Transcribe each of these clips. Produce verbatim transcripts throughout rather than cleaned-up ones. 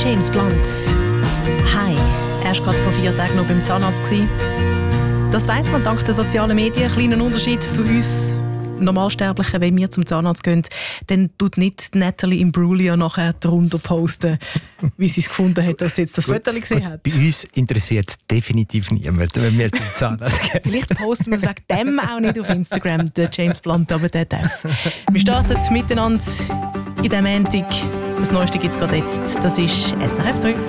James Blunt. Hi, er war gerade vor vier Tagen noch beim Zahnarzt. Das weiss man dank der sozialen Medien. Kleiner Unterschied zu uns Normalsterblichen, wenn wir zum Zahnarzt gehen, dann tut nicht Natalie Imbruglia nachher darunter posten, wie sie es gefunden hat, dass sie jetzt das Foto gesehen hat. Bei uns interessiert es definitiv niemand, wenn wir zum Zahnarzt gehen. Vielleicht posten wir es wegen dem auch nicht auf Instagram, der James Blunt, aber der darf. Wir starten miteinander in diesem Montag. Das Neueste gibt es gerade jetzt. Das ist S R F drei.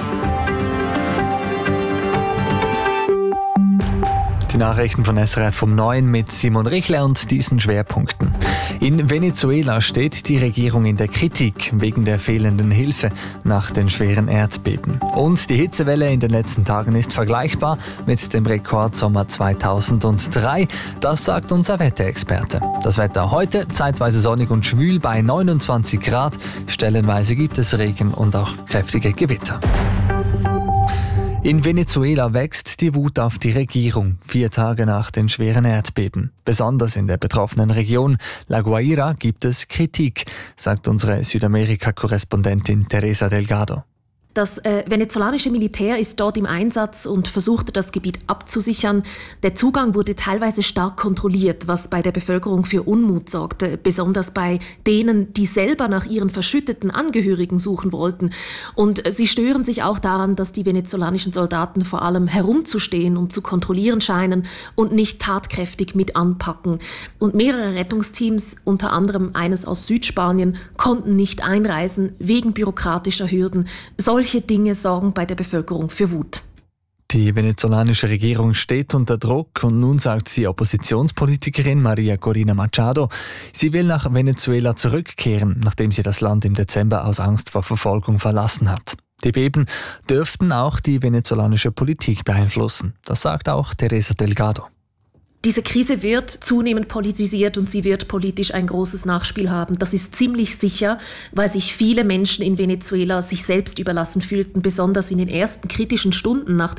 Die Nachrichten von S R F um neun mit Simon Richler und diesen Schwerpunkten. In Venezuela steht die Regierung in der Kritik wegen der fehlenden Hilfe nach den schweren Erdbeben. Und die Hitzewelle in den letzten Tagen ist vergleichbar mit dem Rekordsommer zweitausenddrei. Das sagt unser Wetterexperte. Das Wetter heute zeitweise sonnig und schwül bei neunundzwanzig Grad. Stellenweise gibt es Regen und auch kräftige Gewitter. In Venezuela wächst die Wut auf die Regierung, vier Tage nach den schweren Erdbeben. Besonders in der betroffenen Region La Guaira gibt es Kritik, sagt unsere Südamerika-Korrespondentin Teresa Delgado. Das äh, venezolanische Militär ist dort im Einsatz und versuchte, das Gebiet abzusichern. Der Zugang wurde teilweise stark kontrolliert, was bei der Bevölkerung für Unmut sorgte, besonders bei denen, die selber nach ihren verschütteten Angehörigen suchen wollten. Und sie stören sich auch daran, dass die venezolanischen Soldaten vor allem herumzustehen und zu kontrollieren scheinen und nicht tatkräftig mit anpacken. Und mehrere Rettungsteams, unter anderem eines aus Südspanien, konnten nicht einreisen wegen bürokratischer Hürden. Solche Dinge sorgen bei der Bevölkerung für Wut. Die venezolanische Regierung steht unter Druck und nun sagt sie Oppositionspolitikerin Maria Corina Machado, sie will nach Venezuela zurückkehren, nachdem sie das Land im Dezember aus Angst vor Verfolgung verlassen hat. Die Beben dürften auch die venezolanische Politik beeinflussen. Das sagt auch Teresa Delgado. Diese Krise wird zunehmend politisiert und sie wird politisch ein großes Nachspiel haben. Das ist ziemlich sicher, weil sich viele Menschen in Venezuela sich selbst überlassen fühlten, besonders in den ersten kritischen Stunden nach